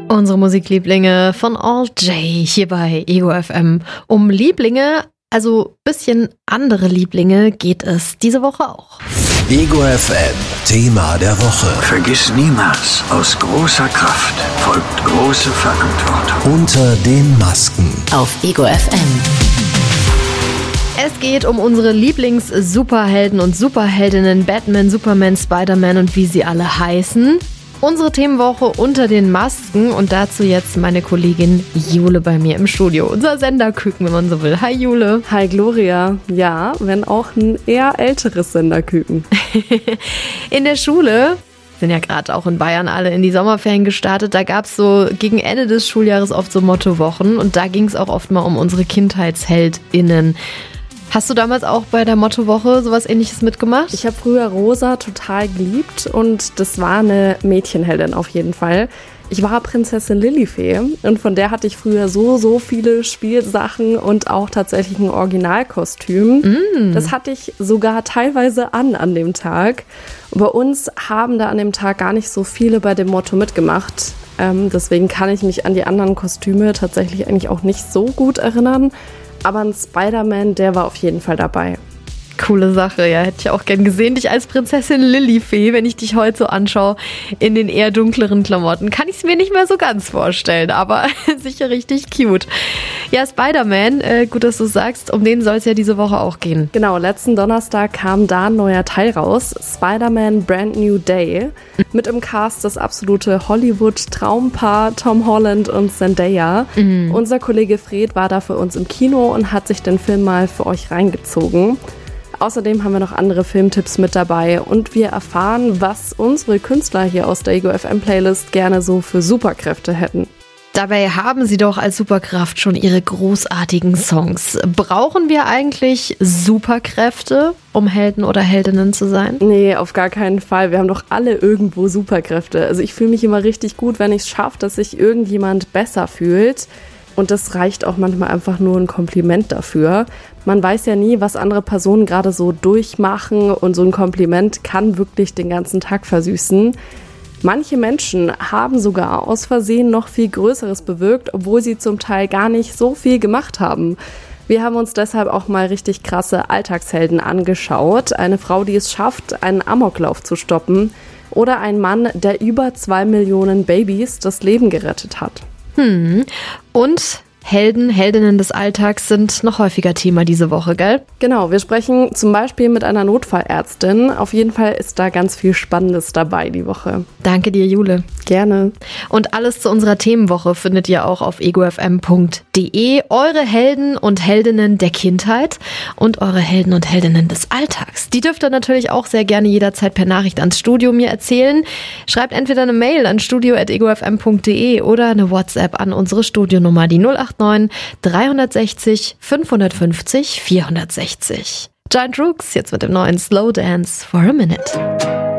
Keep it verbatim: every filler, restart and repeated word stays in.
Unsere Musiklieblinge von All J hier bei Ego F M. Um Lieblinge, also bisschen andere Lieblinge, geht es diese Woche auch. Ego F M, Thema der Woche. Vergiss niemals, aus großer Kraft folgt große Verantwortung. Unter den Masken. Auf Ego F M. Es geht um unsere Lieblings-Superhelden und Superheldinnen, Batman, Superman, Spider-Man und wie sie alle heißen. Unsere Themenwoche unter den Masken und dazu jetzt meine Kollegin Jule bei mir im Studio. Unser Senderküken, wenn man so will. Hi Jule. Hi Gloria. Ja, wenn auch ein eher älteres Senderküken. In der Schule sind ja gerade auch in Bayern alle in die Sommerferien gestartet. Da gab es so gegen Ende des Schuljahres oft so Mottowochen und da ging es auch oft mal um unsere KindheitsheldInnen. Hast du damals auch bei der Mottowoche sowas Ähnliches mitgemacht? Ich habe früher Rosa total geliebt und das war eine Mädchenheldin auf jeden Fall. Ich war Prinzessin Lilifee und von der hatte ich früher so, so viele Spielsachen und auch tatsächlich ein Originalkostüm. Mm. Das hatte ich sogar teilweise an an dem Tag. Bei uns haben da an dem Tag gar nicht so viele bei dem Motto mitgemacht. Ähm, deswegen kann ich mich an die anderen Kostüme tatsächlich eigentlich auch nicht so gut erinnern. Aber ein Spider-Man, der war auf jeden Fall dabei. Coole Sache, ja. Hätte ich auch gern gesehen, dich als Prinzessin Lilifee, wenn ich dich heute so anschaue, in den eher dunkleren Klamotten. Kann ich es mir nicht mehr so ganz vorstellen, aber sicher richtig cute. Ja, Spider-Man, äh, gut, dass du sagst, um den soll es ja diese Woche auch gehen. Genau, letzten Donnerstag kam da ein neuer Teil raus, Spider-Man Brand New Day. Mit im Cast das absolute Hollywood-Traumpaar Tom Holland und Zendaya. Mhm. Unser Kollege Fred war da für uns im Kino und hat sich den Film mal für euch reingezogen. Außerdem haben wir noch andere Filmtipps mit dabei und wir erfahren, was unsere Künstler hier aus der Ego F M Playlist gerne so für Superkräfte hätten. Dabei haben sie doch als Superkraft schon ihre großartigen Songs. Brauchen wir eigentlich Superkräfte, um Helden oder Heldinnen zu sein? Nee, auf gar keinen Fall. Wir haben doch alle irgendwo Superkräfte. Also ich fühle mich immer richtig gut, wenn ich es schaffe, dass sich irgendjemand besser fühlt. Und das reicht auch manchmal einfach nur ein Kompliment dafür. Man weiß ja nie, was andere Personen gerade so durchmachen und so ein Kompliment kann wirklich den ganzen Tag versüßen. Manche Menschen haben sogar aus Versehen noch viel Größeres bewirkt, obwohl sie zum Teil gar nicht so viel gemacht haben. Wir haben uns deshalb auch mal richtig krasse Alltagshelden angeschaut. Eine Frau, die es schafft, einen Amoklauf zu stoppen. Oder ein Mann, der über zwei Millionen Babys das Leben gerettet hat. Hm. Und Helden, Heldinnen des Alltags sind noch häufiger Thema diese Woche, gell? Genau, wir sprechen zum Beispiel mit einer Notfallärztin. Auf jeden Fall ist da ganz viel Spannendes dabei die Woche. Danke dir, Jule. Gerne. Und alles zu unserer Themenwoche findet ihr auch auf ego f m punkt d e. Eure Helden und Heldinnen der Kindheit und eure Helden und Heldinnen des Alltags. Die dürft ihr natürlich auch sehr gerne jederzeit per Nachricht ans Studio mir erzählen. Schreibt entweder eine Mail an studio at ego f m punkt d e oder eine WhatsApp an unsere Studionummer, die null acht neun drei sechs null fünf fünf null vier sechs null. Giant Rooks jetzt mit dem neuen Slow Dance for a Minute.